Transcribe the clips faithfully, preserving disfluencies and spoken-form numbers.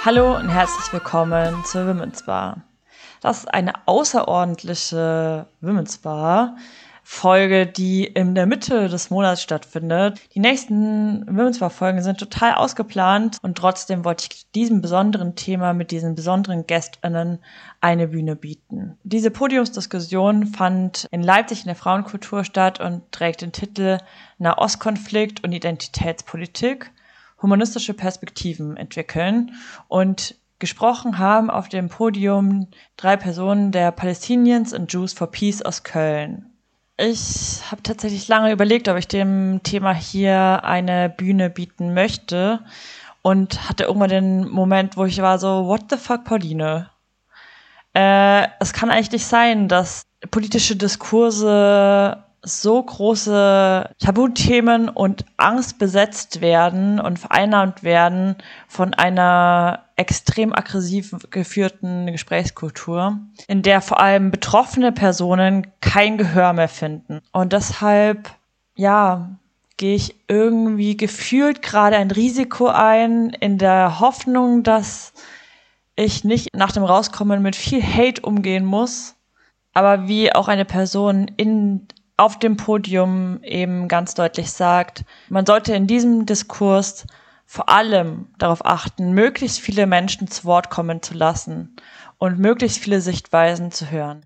Hallo und herzlich willkommen zur Women's Bar. Das ist eine außerordentliche Women's Bar Folge, die in der Mitte des Monats stattfindet. Die nächsten Women's Bar Folgen sind total ausgeplant und trotzdem wollte ich diesem besonderen Thema mit diesen besonderen GästInnen eine Bühne bieten. Diese Podiumsdiskussion fand in Leipzig in der Frauenkultur statt und trägt den Titel Nahostkonflikt und Identitätspolitik. Humanistische Perspektiven entwickeln, und gesprochen haben auf dem Podium drei Personen der Palestinians and Jews for Peace aus Köln. Ich habe tatsächlich lange überlegt, ob ich dem Thema hier eine Bühne bieten möchte und hatte irgendwann den Moment, wo ich war so, what the fuck, Pauline? Äh, es kann eigentlich nicht sein, dass politische Diskurse so große Tabuthemen und Angst besetzt werden und vereinnahmt werden von einer extrem aggressiv geführten Gesprächskultur, in der vor allem betroffene Personen kein Gehör mehr finden. Und deshalb, ja, gehe ich irgendwie gefühlt gerade ein Risiko ein, in der Hoffnung, dass ich nicht nach dem Rauskommen mit viel Hate umgehen muss, aber wie auch eine Person in auf dem Podium eben ganz deutlich sagt, man sollte in diesem Diskurs vor allem darauf achten, möglichst viele Menschen zu Wort kommen zu lassen und möglichst viele Sichtweisen zu hören.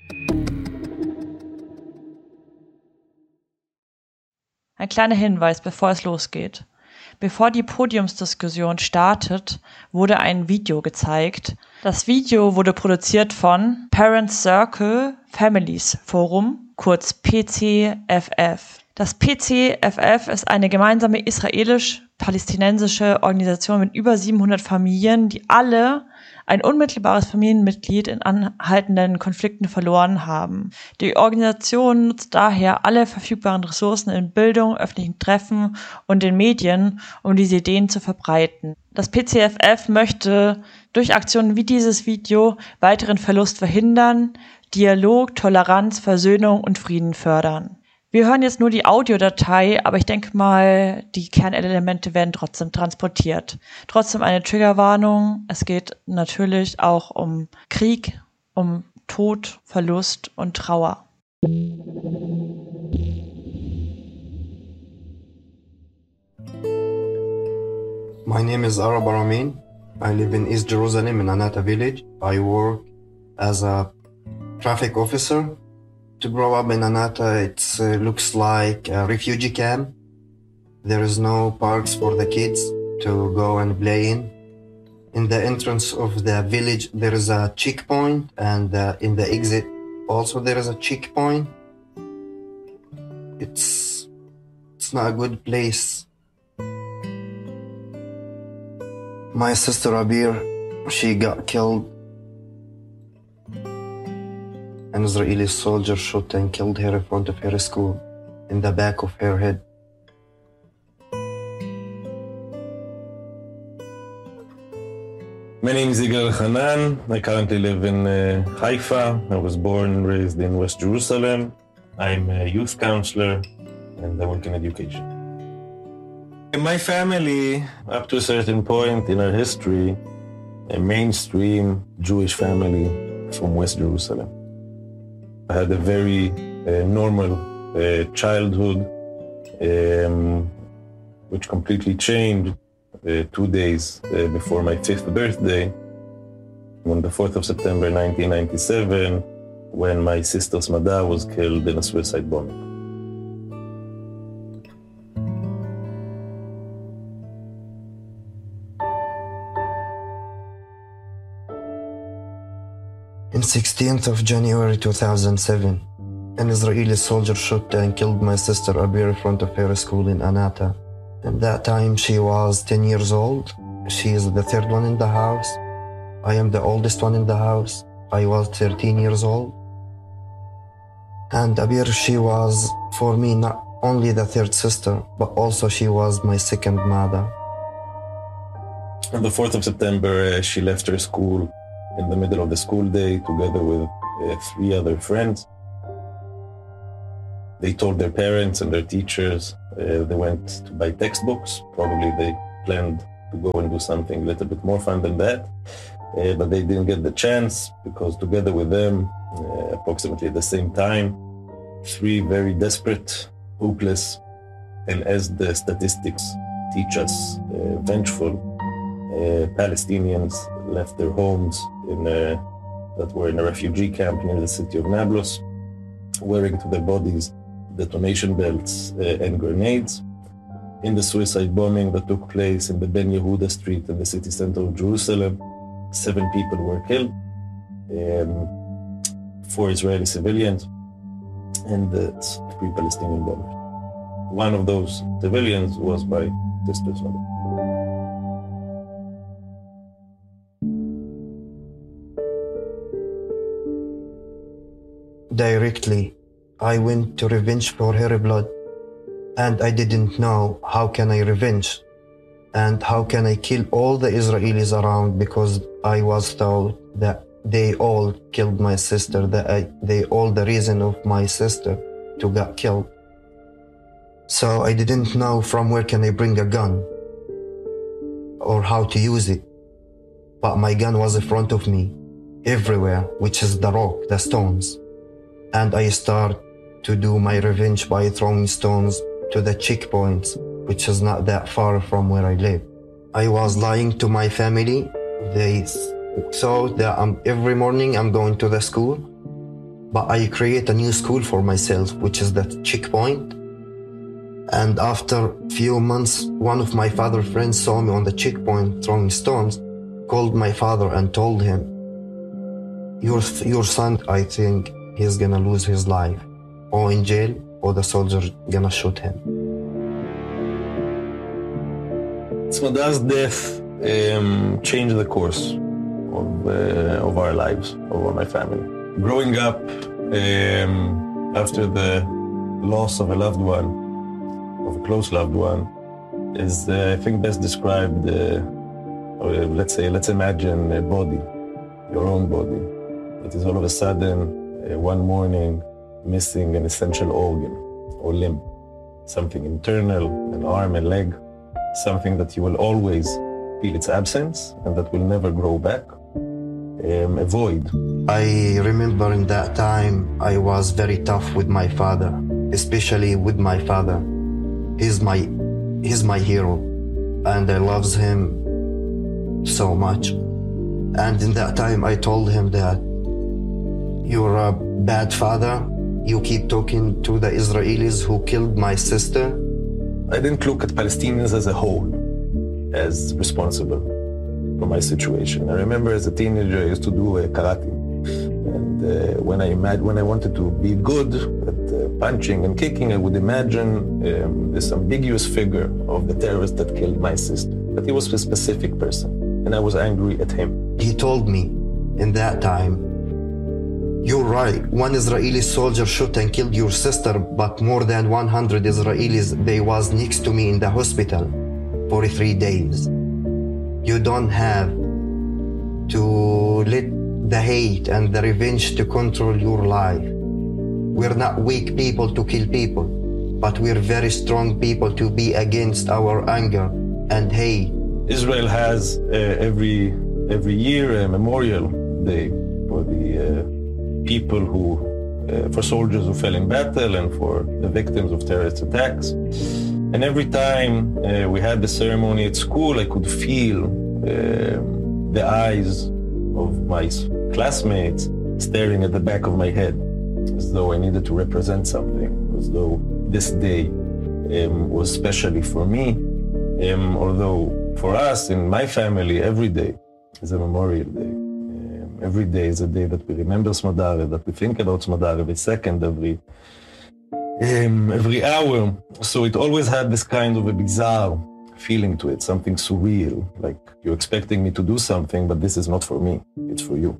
Ein kleiner Hinweis, bevor es losgeht. Bevor die Podiumsdiskussion startet, wurde ein Video gezeigt. Das Video wurde produziert von Parents Circle Families Forum, kurz P C F F. Das P C F F ist eine gemeinsame israelisch-palästinensische Organisation mit über siebenhundert Familien, die alle ein unmittelbares Familienmitglied in anhaltenden Konflikten verloren haben. Die Organisation nutzt daher alle verfügbaren Ressourcen in Bildung, öffentlichen Treffen und den Medien, um diese Ideen zu verbreiten. Das P C F F möchte durch Aktionen wie dieses Video weiteren Verlust verhindern, Dialog, Toleranz, Versöhnung und Frieden fördern. Wir hören jetzt nur die Audiodatei, aber ich denke mal, die Kernelemente werden trotzdem transportiert. Trotzdem eine Triggerwarnung. Es geht natürlich auch um Krieg, um Tod, Verlust und Trauer. My name is Arab Aramin. I live in East Jerusalem in Anata village. I work as a traffic officer. To grow up in Anata, it uh, looks like a refugee camp. There is no parks for the kids to go and play in. In the entrance of the village, there is a checkpoint, and uh, in the exit also there is a checkpoint. It's it's not a good place. My sister Abir, she got killed. An Israeli soldier shot and killed her in front of her school, in the back of her head. My name is Yigal Hanan. I currently live in uh, Haifa. I was born and raised in West Jerusalem. I'm a youth counselor and I work in education. In my family, up to a certain point in our history, a mainstream Jewish family from West Jerusalem. I had a very uh, normal uh, childhood, um, which completely changed uh, two days uh, before my fifth birthday, on the fourth of September nineteen ninety-seven, when my sister Smada was killed in a suicide bombing. On sixteenth of January two thousand seven, an Israeli soldier shot and killed my sister Abir in front of her school in Anata. At that time, she was ten years old. She is the third one in the house. I am the oldest one in the house. I was thirteen years old. And Abir, she was, for me, not only the third sister, but also she was my second mother. On the fourth of September, uh, she left her school in the middle of the school day together with uh, three other friends. They told their parents and their teachers uh, they went to buy textbooks. Probably they planned to go and do something a little bit more fun than that. Uh, but they didn't get the chance because together with them, uh, approximately at the same time, three very desperate, hopeless, and as the statistics teach us, uh, vengeful uh, Palestinians left their homes in a, that were in a refugee camp near the city of Nablus, wearing to their bodies detonation belts uh, and grenades. In the suicide bombing that took place in the Ben Yehuda street in the city center of Jerusalem, seven people were killed, um, four Israeli civilians, and uh, three Palestinian bombers. One of those civilians was my sister's mother. Directly, I went to revenge for her blood, and I didn't know how can I revenge and how can I kill all the Israelis around, because I was told that they all killed my sister, that I, they all the reason of my sister to get killed. So I didn't know from where can I bring a gun or how to use it. But my gun was in front of me everywhere, which is the rock, the stones. And I start to do my revenge by throwing stones to the checkpoints, which is not that far from where I live. I was lying to my family. They thought that I'm, every morning I'm going to the school, but I create a new school for myself, which is the checkpoint. And after a few months, one of my father's friends saw me on the checkpoint throwing stones, called my father and told him, your, your son, I think, he's gonna lose his life, or in jail, or the soldiers gonna shoot him. Smadar's death um, changed the course of, uh, of our lives, of my family. Growing up, um, after the loss of a loved one, of a close loved one, is, uh, I think, best described, uh, or let's say, let's imagine a body, your own body, that is all of a sudden, uh, one morning, missing an essential organ or limb, something internal, an arm, a leg, something that you will always feel its absence and that will never grow back, um, a void. I remember in that time I was very tough with my father, especially with my father. He's my, he's my hero, and I love him so much. And in that time I told him that you're a bad father. You keep talking to the Israelis who killed my sister. I didn't look at Palestinians as a whole, as responsible for my situation. I remember as a teenager I used to do uh, karate. And uh, when, I imag- when I wanted to be good at uh, punching and kicking, I would imagine um, this ambiguous figure of the terrorist that killed my sister. But he was a specific person, and I was angry at him. He told me in that time, you're right, one Israeli soldier shot and killed your sister, but more than one hundred Israelis, they was next to me in the hospital for three days. You don't have to let the hate and the revenge to control your life. We're not weak people to kill people, but we're very strong people to be against our anger and hate. Israel has uh, every, every year a memorial day for the uh, people who, uh, for soldiers who fell in battle and for the victims of terrorist attacks. And every time uh, we had the ceremony at school, I could feel uh, the eyes of my classmates staring at the back of my head, as though I needed to represent something, as though this day um, was specially for me. Um, although for us, in my family, every day is a memorial day. Every day is a day that we remember Smadar, that we think about Smadar every second, every um, every hour. So it always had this kind of a bizarre feeling to it, something surreal, like you're expecting me to do something, but this is not for me, it's for you.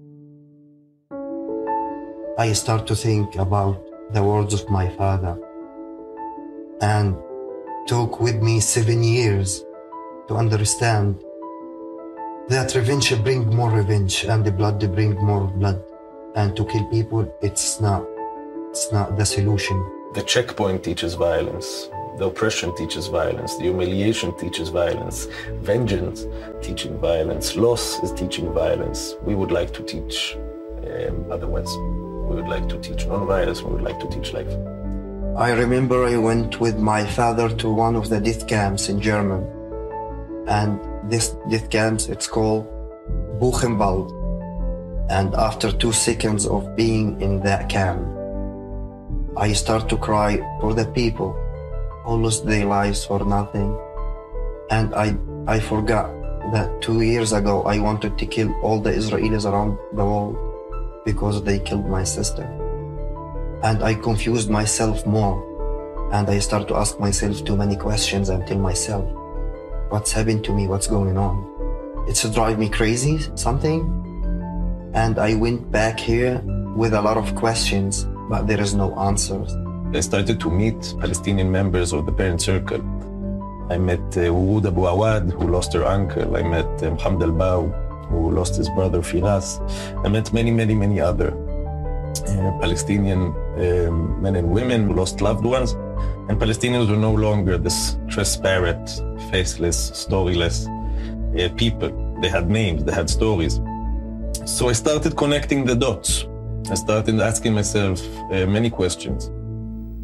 I start to think about the words of my father, and took with me seven years to understand that revenge brings more revenge, and the blood brings more blood. And to kill people, it's not, it's not the solution. The checkpoint teaches violence. The oppression teaches violence. The humiliation teaches violence. Vengeance teaching violence. Loss is teaching violence. We would like to teach um, otherwise. We would like to teach non-violence. We would like to teach life. I remember I went with my father to one of the death camps in Germany. And this death camps, it's called Buchenwald. And after two seconds of being in that camp, I start to cry for the people who lost their lives for nothing. And I, I forgot that two years ago I wanted to kill all the Israelis around the world because they killed my sister. And I confused myself more. And I start to ask myself too many questions and tell myself, what's happened to me? What's going on? It's drive me crazy, something. And I went back here with a lot of questions, but there is no answers. I started to meet Palestinian members of the parent circle. I met uh, Wouhoud Abu Awad, who lost her uncle. I met uh, Mohamed Al-Baou, who lost his brother Firas. I met many, many, many other uh, Palestinian um, men and women who lost loved ones. And Palestinians were no longer this transparent, faceless, storyless uh, people. They had names, they had stories. So I started connecting the dots. I started asking myself uh, many questions.